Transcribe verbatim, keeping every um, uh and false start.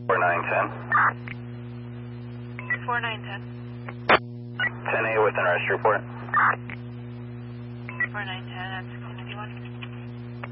four nine ten. four nine ten. ten A with an arrest report. four nine ten, that's six fifty-one.